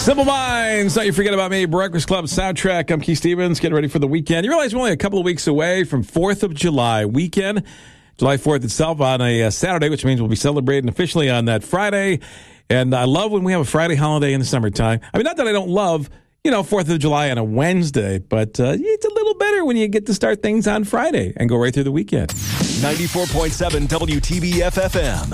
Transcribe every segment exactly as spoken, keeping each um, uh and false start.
Simple Minds, Don't You Forget About Me, Breakfast Club soundtrack. I'm Keith Stevens, getting ready for the weekend. You realize we're only a couple of weeks away from fourth of July weekend. July fourth itself on a uh, Saturday, which means we'll be celebrating officially on that Friday. And I love when we have a Friday holiday in the summertime. I mean, not that I don't love, you know, fourth of July on a Wednesday, but uh, it's a little better when you get to start things on Friday and go right through the weekend. ninety-four point seven W T B F F M.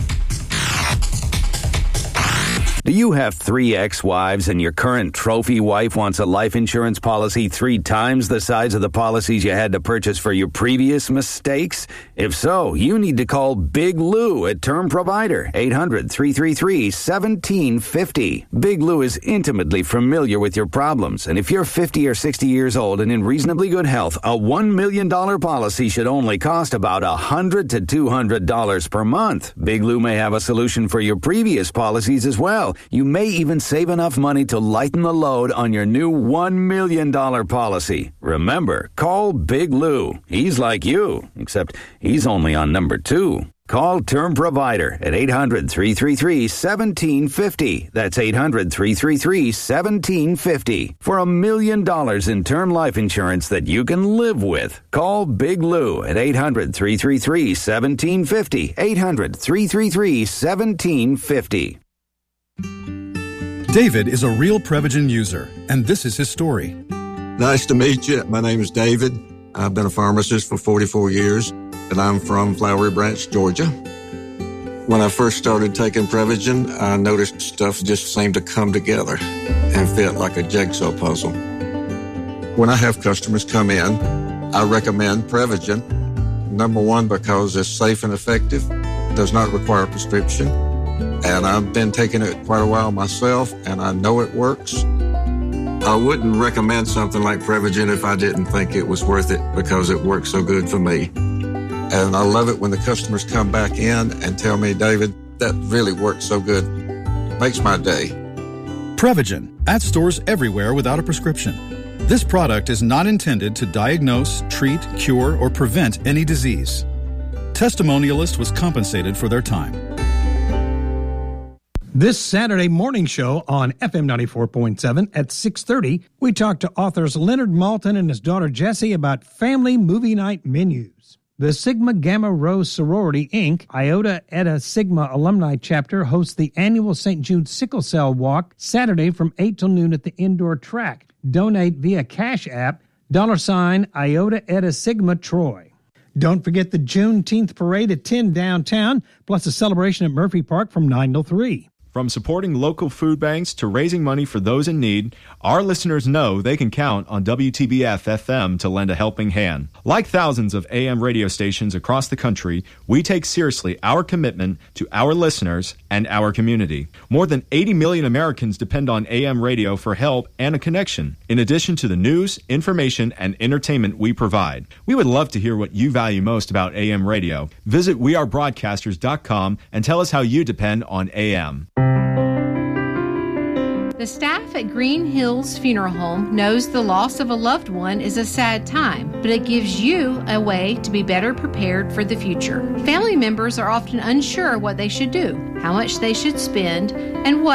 Do you have three ex-wives and your current trophy wife wants a life insurance policy three times the size of the policies you had to purchase for your previous mistakes? If so, you need to call Big Lou at Term Provider, eight hundred, three three three, one seven five zero. Big Lou is intimately familiar with your problems, and if you're fifty or sixty years old and in reasonably good health, a one million dollars policy should only cost about one hundred to two hundred dollars per month. Big Lou may have a solution for your previous policies as well. You may even save enough money to lighten the load on your new one million dollars policy. Remember, call Big Lou. He's like you, except he's only on number two. Call Term Provider at eight hundred, three three three, one seven five zero. That's eight hundred, three three three, one seven five zero. For a million dollars in term life insurance that you can live with. Call Big Lou at eight hundred, three three three, one seven five zero. eight hundred, three three three, one seven five zero. David is a real Prevagen user, and this is his story. Nice to meet you. My name is David. I've been a pharmacist for forty-four years, and I'm from Flowery Branch, Georgia. When I first started taking Prevagen, I noticed stuff just seemed to come together and fit like a jigsaw puzzle. When I have customers come in, I recommend Prevagen. Number one, because it's safe and effective, does not require a prescription. And I've been taking it quite a while myself, and I know it works. I wouldn't recommend something like Prevagen if I didn't think it was worth it because it works so good for me. And I love it when the customers come back in and tell me, David, that really works so good. It makes my day. Prevagen, at stores everywhere without a prescription. This product is not intended to diagnose, treat, cure, or prevent any disease. Testimonialist was compensated for their time. This Saturday morning show on F M ninety-four point seven at six thirty, we talk to authors Leonard Maltin and his daughter Jessie about family movie night menus. The Sigma Gamma Rho Sorority, Incorporated, Iota Eta Sigma alumni chapter hosts the annual Saint Jude Sickle Cell Walk Saturday from eight till noon at the indoor track. Donate via Cash App, dollar sign Iota Eta Sigma Troy. Don't forget the Juneteenth parade at ten downtown, plus a celebration at Murphy Park from nine till three. From supporting local food banks to raising money for those in need, our listeners know they can count on W T B F F M to lend a helping hand. Like thousands of A M radio stations across the country, we take seriously our commitment to our listeners and our community. More than eighty million Americans depend on A M radio for help and a connection, in addition to the news, information, and entertainment we provide. We would love to hear what you value most about A M radio. Visit we are broadcasters dot com and tell us how you depend on A M. The staff at Green Hills Funeral Home knows the loss of a loved one is a sad time, but it gives you a way to be better prepared for the future. Family members are often unsure what they should do, how much they should spend, and what